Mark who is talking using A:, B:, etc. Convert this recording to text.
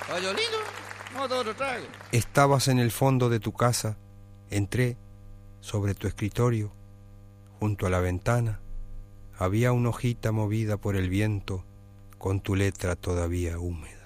A: Payolito, no te otro trago.
B: Estabas en el fondo de tu casa, entré sobre tu escritorio, junto a la ventana, había una hojita movida por el viento con tu letra todavía húmeda.